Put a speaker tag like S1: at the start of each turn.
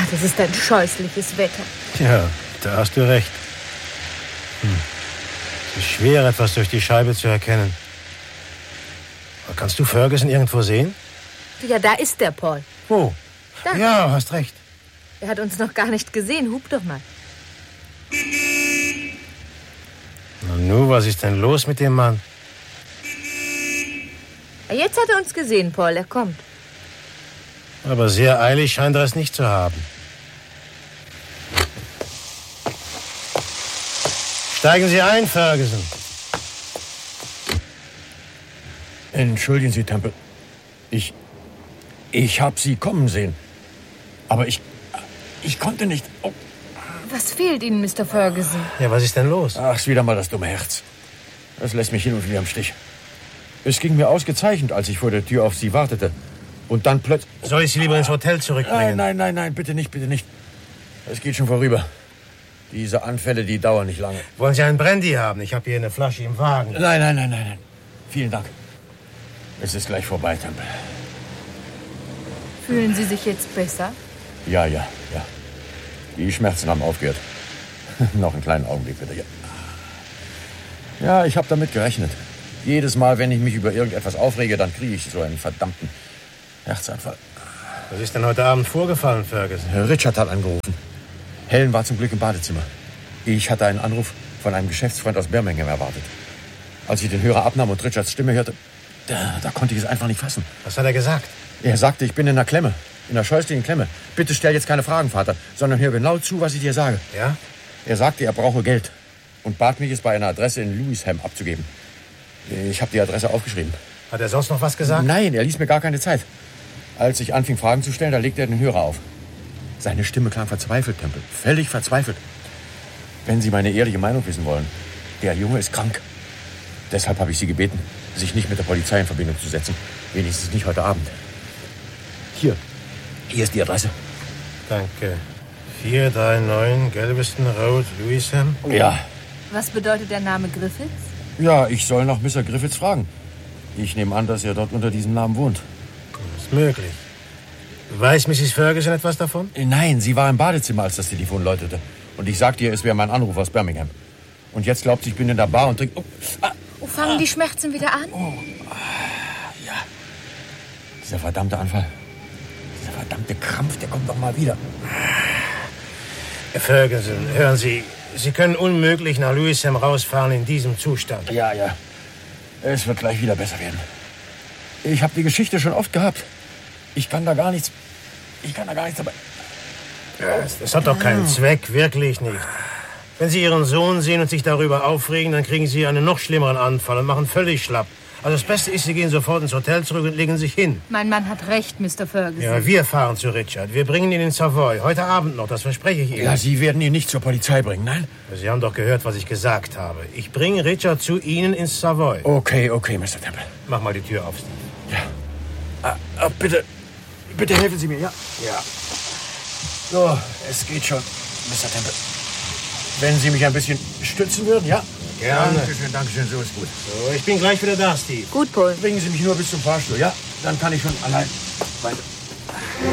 S1: das ist ein scheußliches Wetter.
S2: Ja, da hast du recht. Es ist schwer, etwas durch die Scheibe zu erkennen. Aber kannst du Ferguson irgendwo sehen?
S1: Ja, da ist der Paul.
S2: Wo?
S1: Da.
S2: Ja, hast recht.
S1: Er hat uns noch gar nicht gesehen. Hub doch mal.
S2: Nanu, was ist denn los mit dem Mann?
S1: Jetzt hat er uns gesehen, Paul. Er kommt.
S2: Aber sehr eilig scheint er es nicht zu haben. Steigen Sie ein, Ferguson.
S3: Entschuldigen Sie, Temple. Ich habe Sie kommen sehen. Aber ich konnte nicht... Oh.
S1: Was fehlt Ihnen, Mr. Ferguson?
S2: Ja, was ist denn los?
S3: Ach, ist wieder mal das dumme Herz. Das lässt mich hin und wieder im Stich. Es ging mir ausgezeichnet, als ich vor der Tür auf Sie wartete. Und dann plötzlich...
S2: Soll ich Sie lieber ins Hotel zurückbringen?
S3: Nein, bitte nicht. Es geht schon vorüber. Diese Anfälle, die dauern nicht lange.
S2: Wollen Sie einen Brandy haben? Ich habe hier eine Flasche im Wagen.
S3: Nein. Vielen Dank. Es ist gleich vorbei, Temple.
S1: Fühlen Sie sich jetzt besser?
S3: Ja. Die Schmerzen haben aufgehört. Noch einen kleinen Augenblick, bitte. Ja, ich habe damit gerechnet. Jedes Mal, wenn ich mich über irgendetwas aufrege, dann kriege ich so einen verdammten Herzanfall.
S2: Was ist denn heute Abend vorgefallen, Ferguson?
S3: Richard hat angerufen. Helen war zum Glück im Badezimmer. Ich hatte einen Anruf von einem Geschäftsfreund aus Birmingham erwartet. Als ich den Hörer abnahm und Richards Stimme hörte, da konnte ich es einfach nicht fassen.
S2: Was hat er gesagt?
S3: Er sagte, ich bin in einer Klemme. In einer scheußlichen Klemme. Bitte stell jetzt keine Fragen, Vater, sondern hör genau zu, was ich dir sage.
S2: Ja?
S3: Er sagte, er brauche Geld und bat mich, es bei einer Adresse in Lewisham abzugeben. Ich habe die Adresse aufgeschrieben.
S2: Hat er sonst noch was gesagt?
S3: Nein, er ließ mir gar keine Zeit. Als ich anfing, Fragen zu stellen, da legte er den Hörer auf. Seine Stimme klang verzweifelt, Temple. Völlig verzweifelt. Wenn Sie meine ehrliche Meinung wissen wollen, der Junge ist krank. Deshalb habe ich Sie gebeten, sich nicht mit der Polizei in Verbindung zu setzen. Wenigstens nicht heute Abend. Hier ist die Adresse.
S2: Danke. 439 Galveston Road, Lewisham?
S3: Ja.
S1: Was bedeutet der Name Griffiths?
S3: Ja, ich soll nach Mr. Griffiths fragen. Ich nehme an, dass er dort unter diesem Namen wohnt.
S2: Das ist möglich. Weiß Mrs. Ferguson etwas davon?
S3: Nein, sie war im Badezimmer, als das Telefon läutete. Und ich sagte ihr, es wäre mein Anruf aus Birmingham. Und jetzt glaubt sie, ich bin in der Bar und trinke...
S1: Fangen die Schmerzen wieder an?
S3: Ja. Dieser verdammte Anfall. Dieser verdammte Krampf, der kommt doch mal wieder.
S2: Herr Ferguson, hören Sie, Sie können unmöglich nach Lewisham rausfahren in diesem Zustand.
S3: Ja. Es wird gleich wieder besser werden. Ich habe die Geschichte schon oft gehabt. Ich kann da gar nichts dabei.
S2: Das hat doch keinen Zweck, wirklich nicht. Wenn Sie Ihren Sohn sehen und sich darüber aufregen, dann kriegen Sie einen noch schlimmeren Anfall und machen völlig schlapp. Also das Beste ist, Sie gehen sofort ins Hotel zurück und legen sich hin.
S1: Mein Mann hat recht, Mr. Ferguson.
S2: Ja, wir fahren zu Richard. Wir bringen ihn in Savoy. Heute Abend noch, das verspreche ich Ihnen.
S3: Ja, Sie werden ihn nicht zur Polizei bringen, nein?
S2: Sie haben doch gehört, was ich gesagt habe. Ich bringe Richard zu Ihnen ins Savoy.
S3: Okay, Mr. Temple.
S2: Mach mal die Tür auf, Steve.
S3: Ja. Bitte helfen Sie mir, ja? Ja. So, es geht schon, Mr. Temple. Wenn Sie mich ein bisschen stützen würden, ja?
S2: Gerne.
S3: Dankeschön, so ist gut.
S2: So, ich bin gleich wieder da, Steve.
S1: Gut, Paul.
S3: Bringen Sie mich nur bis zum Fahrstuhl, ja? Dann kann ich schon allein weiter.